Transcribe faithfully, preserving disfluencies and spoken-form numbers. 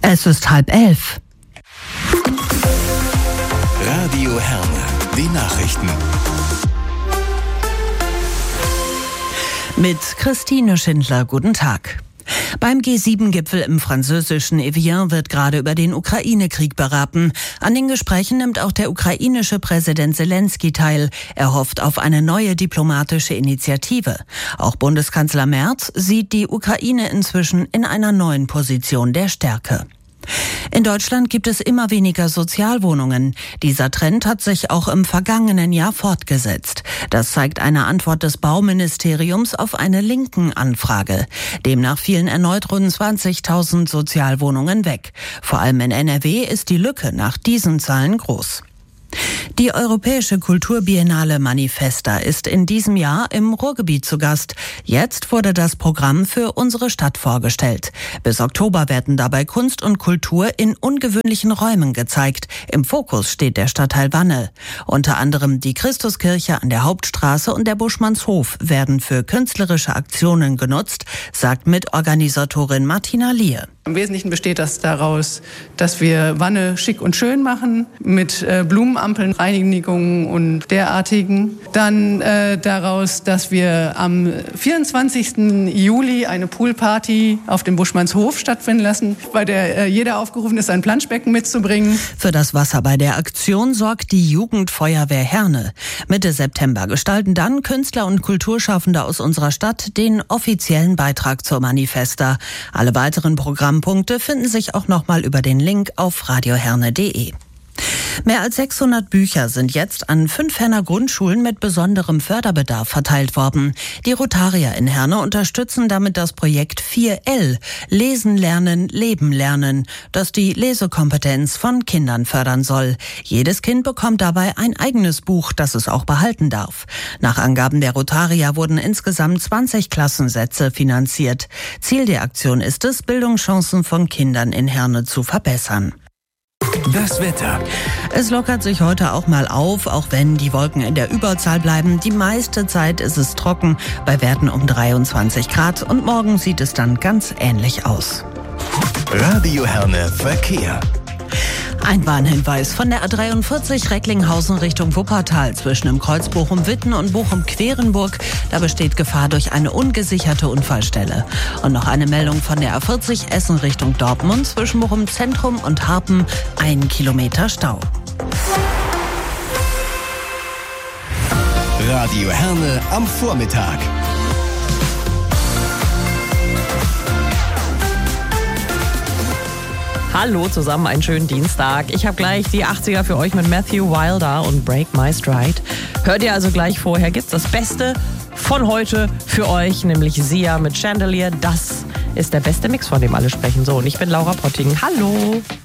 Es ist halb elf. Radio Herne, die Nachrichten. Mit Christine Schindler, guten Tag. Beim G sieben Gipfel im französischen Evian wird gerade über den Ukraine-Krieg beraten. An den Gesprächen nimmt auch der ukrainische Präsident Zelensky teil. Er hofft auf eine neue diplomatische Initiative. Auch Bundeskanzler Merz sieht die Ukraine inzwischen in einer neuen Position der Stärke. In Deutschland gibt es immer weniger Sozialwohnungen. Dieser Trend hat sich auch im vergangenen Jahr fortgesetzt. Das zeigt eine Antwort des Bauministeriums auf eine linken Anfrage. Demnach fielen erneut rund zwanzigtausend Sozialwohnungen weg. Vor allem in N R W ist die Lücke nach diesen Zahlen groß. Die Europäische Kulturbiennale Manifesta ist in diesem Jahr im Ruhrgebiet zu Gast. Jetzt wurde das Programm für unsere Stadt vorgestellt. Bis Oktober werden dabei Kunst und Kultur in ungewöhnlichen Räumen gezeigt. Im Fokus steht der Stadtteil Wanne. Unter anderem die Christuskirche an der Hauptstraße und der Buschmannshof werden für künstlerische Aktionen genutzt, sagt Mitorganisatorin Martina Liehe. Im Wesentlichen besteht das daraus, dass wir Wanne schick und schön machen mit äh, Blumenampeln, Reinigungen und derartigen. Dann äh, daraus, dass wir am vierundzwanzigsten Juli eine Poolparty auf dem Buschmannshof stattfinden lassen, bei der äh, jeder aufgerufen ist, ein Planschbecken mitzubringen. Für das Wasser bei der Aktion sorgt die Jugendfeuerwehr Herne. Mitte September gestalten dann Künstler und Kulturschaffende aus unserer Stadt den offiziellen Beitrag zur Manifesta. Alle weiteren Programme Punkte finden sich auch nochmal über den Link auf radioherne punkt de. Mehr als sechshundert Bücher sind jetzt an fünf Herner Grundschulen mit besonderem Förderbedarf verteilt worden. Die Rotarier in Herne unterstützen damit das Projekt vier L, Lesen lernen, Leben lernen, das die Lesekompetenz von Kindern fördern soll. Jedes Kind bekommt dabei ein eigenes Buch, das es auch behalten darf. Nach Angaben der Rotarier wurden insgesamt zwanzig Klassensätze finanziert. Ziel der Aktion ist es, Bildungschancen von Kindern in Herne zu verbessern. Das Wetter. Es lockert sich heute auch mal auf, auch wenn die Wolken in der Überzahl bleiben. Die meiste Zeit ist es trocken, bei Werten um dreiundzwanzig Grad. Und morgen sieht es dann ganz ähnlich aus. Radio Herne Verkehr. Ein Warnhinweis von der A dreiundvierzig Recklinghausen Richtung Wuppertal zwischen dem Kreuz Bochum-Witten und Bochum-Querenburg. Da besteht Gefahr durch eine ungesicherte Unfallstelle. Und noch eine Meldung von der A vierzig Essen Richtung Dortmund zwischen Bochum Zentrum und Harpen. Ein Kilometer Stau. Radio Herne am Vormittag. Hallo zusammen, einen schönen Dienstag. Ich habe gleich die achtziger für euch mit Matthew Wilder und Break My Stride. Hört ihr also gleich vorher, gibt's das Beste von heute für euch, nämlich Sia mit Chandelier. Das ist der beste Mix, von dem alle sprechen. So, und ich bin Laura Potting. Hallo!